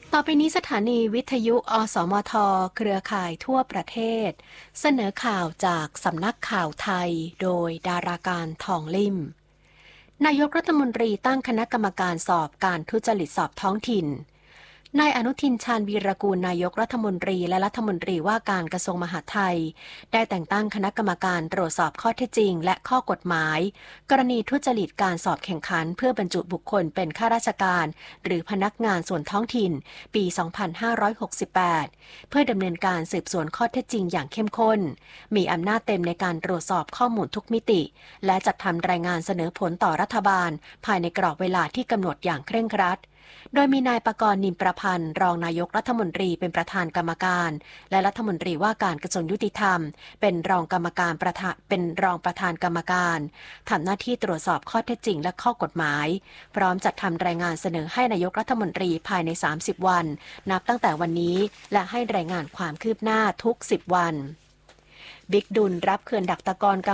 ต่อไปนี้สถานีวิทยุอสมทเครือข่ายทั่วประเทศเสนอข่าวจากสำนักข่าวไทยโดยดาราการทองลิ่มนายกรัฐมนตรีตั้งคณะกรรมการสอบการทุจริตสอบท้องถิ่นนายอนุทินชาญวีรกูลนายกรัฐมนตรีและรัฐมนตรีว่าการกระทรวงมหาดไทยได้แต่งตั้งคณะกรรมการตรวจสอบข้อเท็จจริงและข้อกฎหมายกรณีทุจริตการสอบแข่งขันเพื่อบรรจุบุคคลเป็นข้าราชการหรือพนักงานส่วนท้องถิ่นปี 2568 เพื่อดำเนินการสืบสวนข้อเท็จจริงอย่างเข้มข้นมีอำนาจเต็มในการตรวจสอบข้อมูลทุกมิติและจัดทำรายงานเสนอผลต่อรัฐบาลภายในกรอบเวลาที่กำหนดอย่างเคร่งครัดโดยมีนายปกรณ์ นิมประพันธ์รองนายกรัฐมนตรีเป็นประธานกรรมการและรัฐมนตรีว่าการกระทรวงยุติธรรมเป็นรองประธานกรรมการทำหน้าที่ตรวจสอบข้อเท็จจริงและข้อกฎหมายพร้อมจัดทำรายงานเสนอให้นายกรัฐมนตรีภายใน30วันนับตั้งแต่วันนี้และให้รายงานความคืบหน้าทุก10วันบิ๊กดุลรับเขื่อนดักตะกอนกั